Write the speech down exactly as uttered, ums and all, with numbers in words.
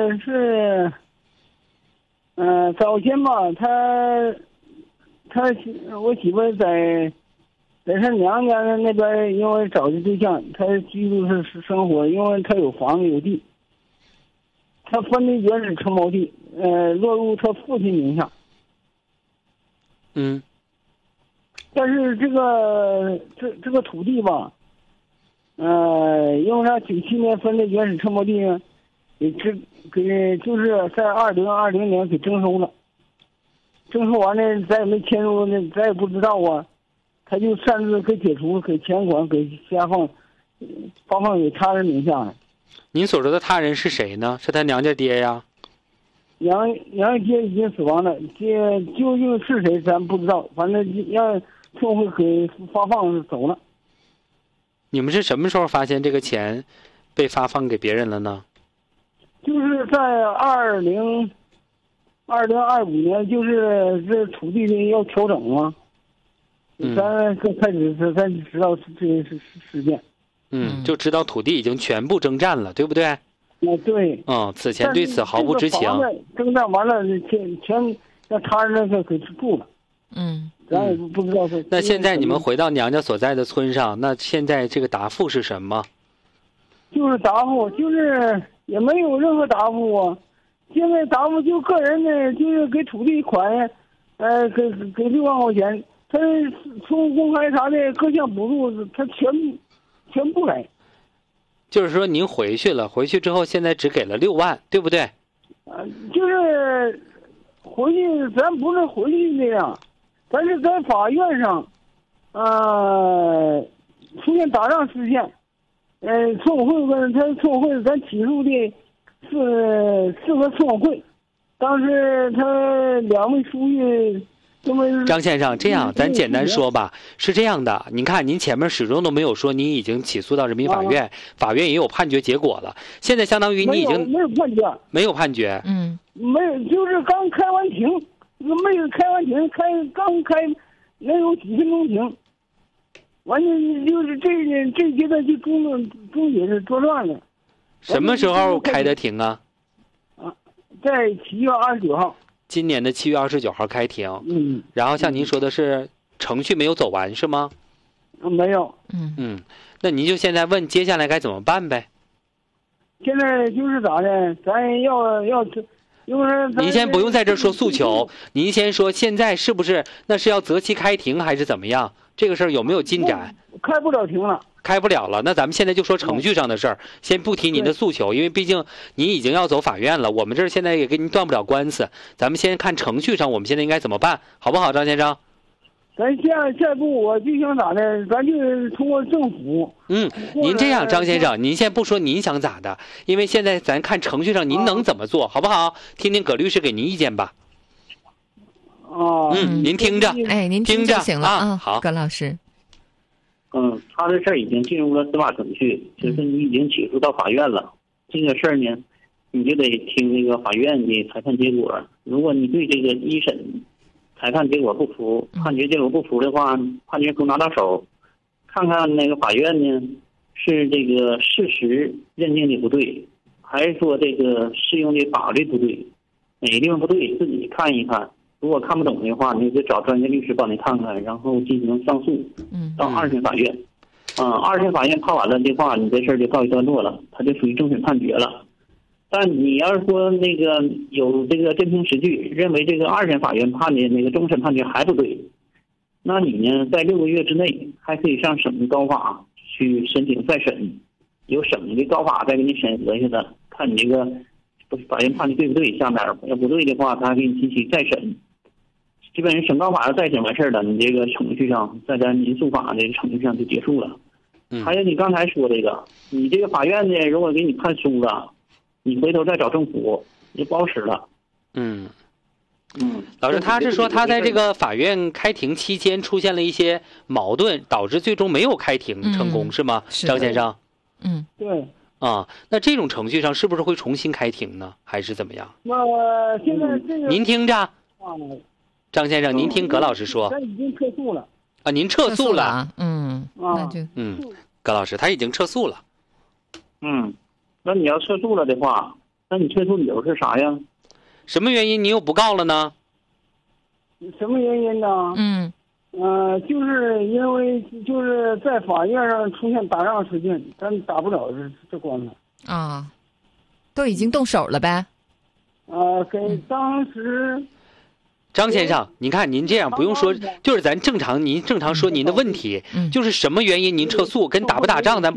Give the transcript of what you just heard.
是，嗯、呃，早先吧，他他我媳妇在在他娘家那边，因为找的对象，他居住是生活，因为他有房子有地，他分的原始承包地，呃，落入他父亲名下。 嗯。 但是这个这这个土地吧，呃，因为他九七年分的原始承包地呢，给这给就是在二零二零年给征收了，征收完了咱也没签入呢，咱也不知道啊，他就擅自给解除，给钱款给下放，发放给他人名下了。 您所说的他人是谁呢？是他娘家爹呀？ 娘娘家爹已经死亡了，这究竟是谁咱不知道，反正让村委会给发放走了。 你们是什么时候发现这个钱被发放给别人了呢？ 就是在二零二零二五年，就是这土地的要调整嘛， 嗯、 咱刚开始是咱知道这个事事件， 嗯，就知道土地已经全部征占了，对不对？ 啊，对。 嗯，此前对此毫不知情。 征占完了，全全让他人那给住了。 嗯。 咱也不知道是。 那现在你们回到娘家所在的村上，那现在这个答复是什么？ 就是答复，就是也没有任何答复啊。现在答复就个人呢，就是给土地款，呃，给给六万块钱，他从公开啥的各项补助，他全全不给。 就是说您回去了，回去之后现在只给了六万，对不对？ 呃，就是回去，咱不是回去这样。但是在法院上，呃，出现打仗事件，呃，村委会跟他村委会咱起诉的是四个村委会，当时他两位书记都没。 张先生，这样咱简单说吧，是这样的，您看您前面始终都没有说您已经起诉到人民法院，啊、法院也有判决结果了，现在相当于你已经没有判决， 没有判决， 嗯， 没有，就是刚开完庭。没有开完庭，开刚开能有几分钟庭，完全就是这这阶段就中中也是作乱了。 什么时候开的庭啊？ 啊，在七月二十九号。 今年的七月二十九号开庭。 嗯。 然后像您说的是程序没有走完是吗？ 嗯，没有。 嗯嗯，那您就现在问接下来该怎么办呗？ 现在就是咋的，咱要要。 您先不用在这说诉求，您先说现在是不是那是要择期开庭还是怎么样？这个事儿有没有进展？ 开不了庭了， 开不了了。那咱们现在就说程序上的事儿，先不提您的诉求，因为毕竟您已经要走法院了，我们这儿现在也跟您断不了官司。咱们先看程序上，我们现在应该怎么办，好不好，张先生？ 咱下下一步我就想咋的，咱就通过政府。 嗯，您这样，张先生，您先不说您想咋的，因为现在咱看程序上您能怎么做，啊、好不好？听听葛律师给您意见吧。 哦、 啊，嗯，您听着， 哎，您听着就行了啊。好， 葛老师。 嗯，他的事儿已经进入了司法程序，就是你已经起诉到法院了。这个事儿呢，你就得听那个法院的裁判结果。如果你对这个一审裁判结果不服，判决结果不服的话，判决书拿到手，看看那个法院呢是这个事实认定的不对，还是说这个适用的法律不对，哪个地方不对自己看一看。如果看不懂的话，你就找专业律师帮你看看，然后进行上诉，到二审法院。啊、嗯，二审法院判完了的话，你这事儿就告一段落了，它就属于终审判决了。但你要是说那个有这个真凭实据，认为这个二审法院判的那个终审判决还不对，那你呢在六个月之内还可以上省的高法去申请再审，由省的高法再给你审核一下子，看你这个法院判的对不对，下面要不对的话，他还给你提起再审。基本上省高法要再审完事儿了，你这个程序上在咱民诉法的程序上就结束了。还有你刚才说这个，你这个法院呢，如果给你判输了，你回头再找政府也不好使了。 嗯嗯， 老师，他是说他在这个法院开庭期间出现了一些矛盾，导致最终没有开庭成功， 嗯、 是吗？ 是张先生？ 嗯， 对。 啊，那这种程序上是不是会重新开庭呢？还是怎么样？ 那现在这个， 您听着， 啊， 张先生，您听葛老师说。 他已经撤诉了。 啊，您撤诉了？ 啊、嗯，那就嗯，葛老师他已经撤诉了。 嗯，那你要撤诉了的话， 那你撤诉理由是啥呀？ 什么原因你又不告了呢？ 什么原因呢？ 嗯呃，就是因为就是在法院上出现打仗事件，咱打不了这这官司。 啊，都已经动手了呗。 呃，给当时张先生，您看您这样不用说，就是咱正常，您正常说您的问题， 嗯就是什么原因您撤诉，跟打不打仗咱